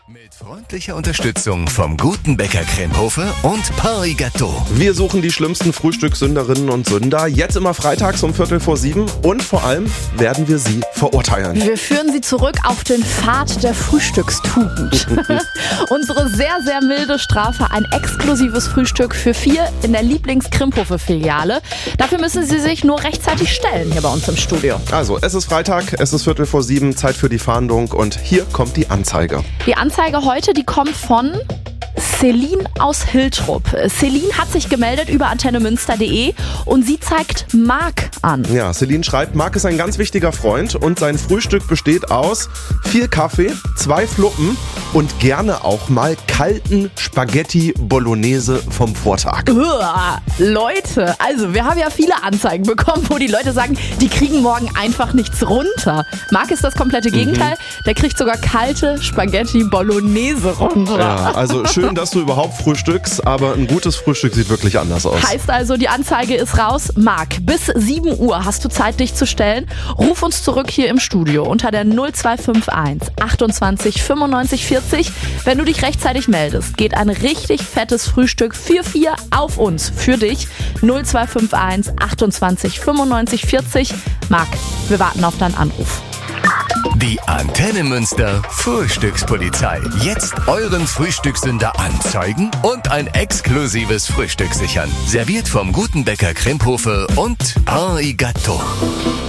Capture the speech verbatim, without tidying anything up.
Mit freundlicher Unterstützung vom guten Bäcker Kremphofe und Paris Gâteau. Wir suchen die schlimmsten Frühstückssünderinnen und Sünder. Jetzt immer freitags um Viertel vor sieben. Und vor allem werden wir sie verurteilen. Wir führen sie zurück auf den Pfad der Frühstückstugend. Unsere sehr, sehr milde Strafe, ein exklusives Frühstück für vier in der Lieblings-Krimphofe-Filiale. Dafür müssen Sie sich nur rechtzeitig stellen hier bei uns im Studio. Also, es ist Freitag, es ist Viertel vor sieben, Zeit für die Fahndung und hier kommt die Anzeige. Die Anzeige heute, die kommt von Celine aus Hiltrup. Celine hat sich gemeldet über antennemünster punkt de und sie zeigt Marc an. Ja, Celine schreibt, Marc ist ein ganz wichtiger Freund und sein Frühstück besteht aus vier Kaffee, zwei Fluppen und gerne auch mal kalten Spaghetti Bolognese vom Vortag. Uah, Leute, also wir haben ja viele Anzeigen bekommen, wo die Leute sagen, die kriegen morgen einfach nichts runter. Marc ist das komplette Gegenteil, mhm. der kriegt sogar kalte Spaghetti Bolognese runter. Ja, also schön, dass du überhaupt frühstückst, aber ein gutes Frühstück sieht wirklich anders aus. Heißt also, die Anzeige ist raus. Marc, bis sieben Uhr hast du Zeit, dich zu stellen. Ruf uns zurück hier im Studio unter der null zwei fünf eins achtundzwanzig fünfundneunzig vierzig. Wenn du dich rechtzeitig meldest, geht ein richtig fettes Frühstück für vier auf uns, für dich. null zwei fünf eins achtundzwanzig fünfundneunzig vierzig. Marc, wir warten auf deinen Anruf. Die Antenne Münster Frühstückspolizei. Jetzt euren Frühstückssünder anzeigen und ein exklusives Frühstück sichern. Serviert vom guten Bäcker Kremphofe und Paris Gâteau.